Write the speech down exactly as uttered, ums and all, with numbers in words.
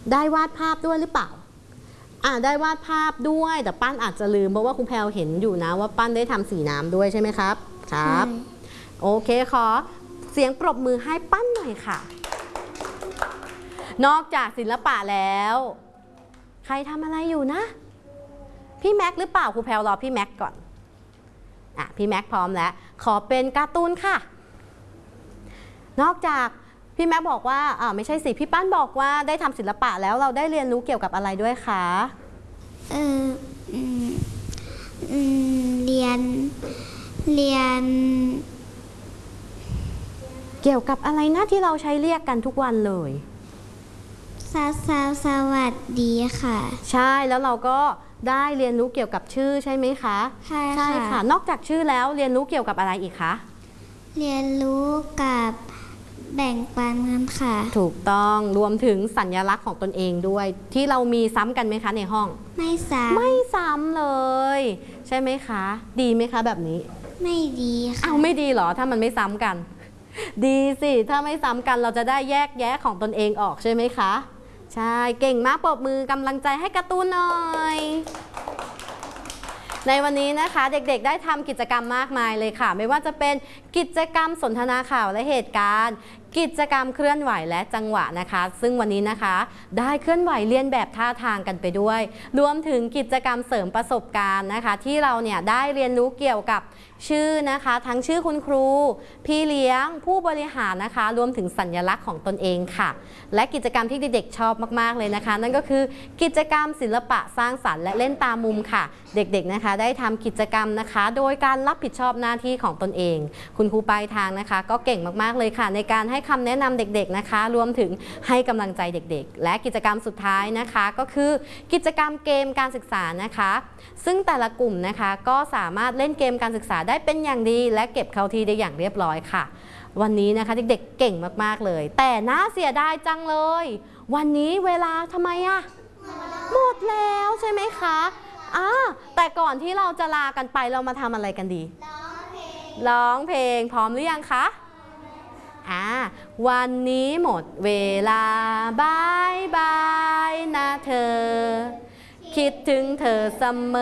ได้วาดภาพด้วยหรือเปล่าอ่าได้วาดภาพด้วยแต่ปั้นอาจจะลืมเพราะว่าครูแพลวเห็นอยู่นะว่าปั้นได้ทำสีน้ำด้วยใช่ไหมครับครับโอเคขอเสียงปรบมือให้ปั้นหน่อยค่ะนอกจากศิลปะแล้วใครทำอะไรอยู่นะพี่แม็กหรือเปล่าครูแพลวรอพี่แม็กก่อนอ่ะพี่แม็กพร้อมแล้วขอเป็นการ์ตูนค่ะนอกจากพี่แม็กบอกว่าอ่าไม่ใช่สิพี่ปั้นบอกว่าได้ทำศิลปะแล้วเราได้เรียนรู้เกี่ยวกับอะไรด้วยคะเอออืมอืมเรียนเรียนเกี่ยวกับอะไรนะที่เราใช้เรียกกันทุกวันเลยสาสาสวัสดีค่ะใช่แล้วเราก็ได้เรียนรู้เกี่ยวกับชื่อใช่ไหมคะใช่ใช่ค่ะนอกจากชื่อแล้วเรียนรู้เกี่ยวกับอะไรอีกคะเรียนรู้กับแบ่งปันกันค่ะถูกต้องรวมถึงสัญลักษณ์ของตนเองด้วยที่เรามีซ้ำกันไหมคะในห้องไม่ซ้ำไม่ซ้ำเลยใช่ไหมคะดีไหมคะแบบนี้ไม่ดีค่ะอ้าวไม่ดีเหรอถ้ามันไม่ซ้ำกันดีสิถ้าไม่ซ้ำกันเราจะได้แยกแยะของตนเองออกใช่ไหมคะใช่เก่งมากปรบมือกำลังใจให้การ์ตูนหน่อยในวันนี้นะคะเด็กๆได้ทำกิจกรรมมากมายเลยค่ะไม่ว่าจะเป็นกิจกรรมสนทนาข่าวและเหตุการณ์กิจกรรมเคลื่อนไหวและจังหวะนะคะซึ่งวันนี้นะคะได้เคลื่อนไหวเรียนแบบท่าทางกันไปด้วยรวมถึงกิจกรรมเสริมประสบการณ์นะคะที่เราเนี่ยได้เรียนรู้เกี่ยวกับชื่อนะคะทั้งชื่อคุณครูพี่เลี้ยงผู้บริหารนะคะรวมถึงสัญลักษณ์ของตนเองค่ะและกิจกรรมที่เด็กๆชอบมากๆเลยนะคะนั่นก็คือกิจกรรมศิลปะสร้างสรรค์และเล่นตามมุมค่ะเด็กๆนะคะได้ทำกิจกรรมนะคะโดยการรับผิดชอบหน้าที่ของตนเองคุณครูปลายทางนะคะก็เก่งมากๆเลยค่ะในการให้คำแนะนำเด็กๆนะคะรวมถึงให้กำลังใจเด็กๆและกิจกรรมสุดท้ายนะคะก็คือกิจกรรมเกมการศึกษานะคะซึ่งแต่ละกลุ่มนะคะก็สามารถเล่นเกมการศึกษาได้เป็นอย่างดีและเก็บเข้าที่ได้อย่างเรียบร้อยค่ะวันนี้นะคะเด็กๆเก่งมากๆเลยแต่น่าเสียดายจังเลยวันนี้เวลาทำไมอะหมดแล้วใช่ไหมคะอ่าแต่ก่อนที่เราจะลากันไปเรามาทำอะไรกันดีร้องเพลงพร้อมหรือยังคะอ่าวันนี้หมดเวลาบายบายนะเธอคิดถึงเธอเสมอ